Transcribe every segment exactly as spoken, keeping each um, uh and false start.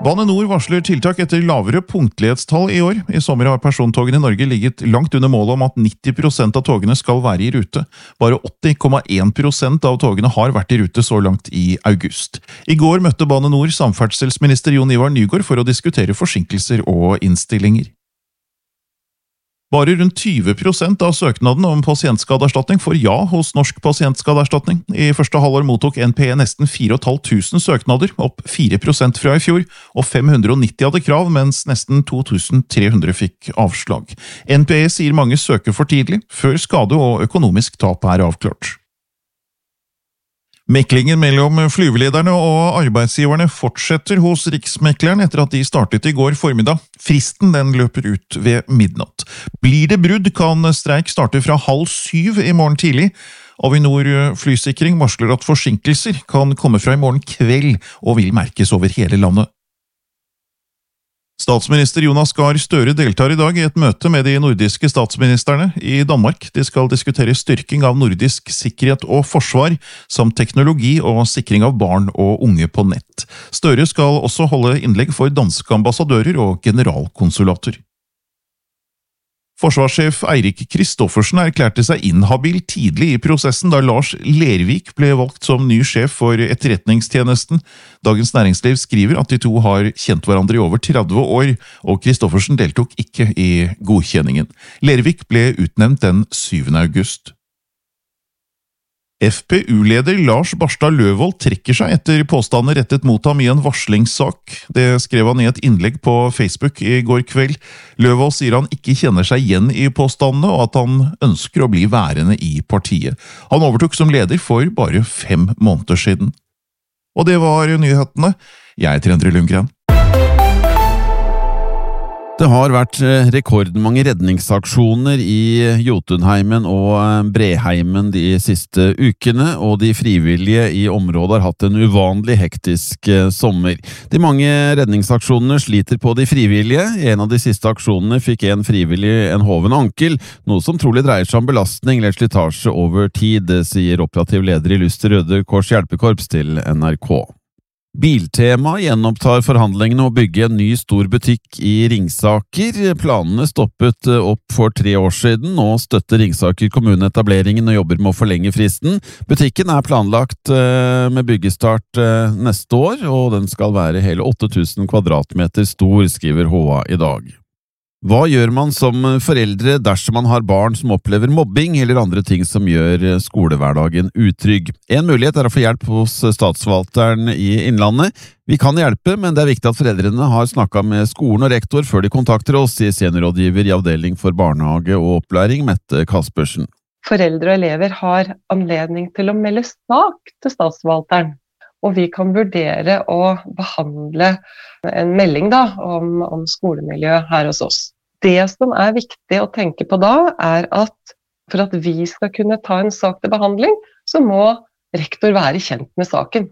Bane Nor varsler tiltak etter lavere punktlighetstall i år. I sommer har persontogene i Norge ligget langt under målet om at nitti prosent av togene skal være i rute. Bare åtti komma én prosent av togene har vært i rute så langt i august. I går møtte Bane Nor samferdselsminister Jon Ivar Nygård for å diskutere forsinkelser og innstillinger. Bare rundt tyve prosent av søknaden om pasientskadeerstatning får ja hos Norsk pasientskadeerstatning. I første halvår mottok N P E nesten fire tusen fem hundre søknader, opp fire prosent fra i fjor, og fem hundre og nitti hadde krav, mens nesten to tusen tre hundre fikk avslag. N P E sier mange søker for tidlig, før skade og økonomisk tap er avklart. Meklingen mellom flyvelederne og arbeidsgiverne fortsetter hos Riksmekleren etter at de startet i går formiddag. Fristen den løper ut ved midnatt. Blir det brudd, kan streik starte fra halv syv i morgen tidlig. Avinor Flysikring varsler at forsinkelser kan komme fra i morgen kveld og vil merkes over hele landet. Statsminister Jonas Gahr Støre deltar i dag i et møte med de nordiske statsministerne i Danmark. De skal diskutere styrking av nordisk sikkerhet og forsvar, samt teknologi og sikring av barn og unge på nett. Støre skal også holde innlegg for danske ambassadører og generalkonsulater. Forsvarssjef Eirik Kristoffersen erklærte seg inhabil tidlig i prosessen da Lars Lervik ble valgt som ny sjef for etterretningstjenesten. Dagens Næringsliv skriver at de to har kjent hverandre i over tretti år, og Kristoffersen deltok ikke i godkjenningen. Lervik ble utnevnt den syvende august. F P U-leder Lars Barstad Løvold trekker seg etter påstander rettet mot ham i en varslingssak. Det skrev han i et innlegg på Facebook i går kveld. Løvold sier han ikke kjenner seg igjen i påstandene, og at han ønsker å bli værende i partiet. Han overtok som leder for bare fem måneder siden. Og det var nyhetene. Jeg heter Endre Lundgren. Det har vært rekordmange redningsaksjoner i Jotunheimen og Breheimen de siste ukene, og de frivillige i området har hatt en uvanlig hektisk sommer. De mange redningsaksjonene sliter på de frivillige. En av de siste aksjonene fikk en frivillig en hoven ankel, noe som trolig dreier seg om belastning eller slitasje over tid, sier operativ leder i Lyster Røde Kors Hjelpekorps til N R K. Biltema gjenopptar forhandlingene å bygge en ny stor butikk i Ringsaker. Planene stoppet opp for tre år siden, og støtter Ringsaker kommune etableringen og jobber med å forlenge fristen. Butikken er planlagt med byggestart neste år, og den skal være hele åtte tusen kvadratmeter stor, skriver H A i dag. Hva gjør man som foreldre dersom man har barn som opplever mobbing eller andre ting som gjør skolehverdagen utrygg? En mulighet er å få hjelp hos statsforvalteren i Innlandet. Vi kan hjelpe, men det er viktig at foreldrene har snakket med skolen og rektor før de kontakter oss, sier seniorrådgiver i avdeling for barnehage og opplæring, Mette Kaspersen. Foreldre og elever har anledning til å melde sak til statsforvalteren. Og vi kan vurdere å behandle en melding da, om, om skolemiljø her hos oss. Det som er viktig å tenke på da, er at for at vi skal kunne ta en sak til behandling, så må rektor være kjent med saken.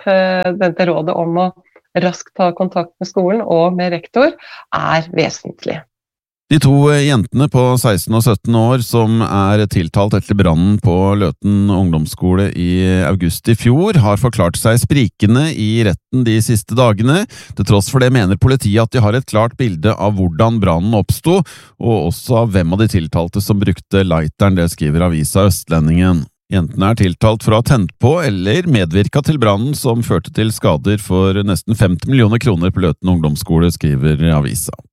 Dette rådet om å raskt ta kontakt med skolen og med rektor er vesentlig. De to jentene på seksten og sytten år som er tiltalt etter brannen på Løten ungdomsskole i august i fjor, har forklart seg sprikende i retten de siste dagene. Til tross for det mener politiet at de har et klart bilde av hvordan brannen oppstod, og også av hvem av de tiltalte som brukte lighteren, det skriver avisa Østlendingen. Jentene er tiltalt for å ha tent på eller medvirka til brannen som førte til skader for nesten femti millioner kroner på Løten ungdomsskole, skriver avisa.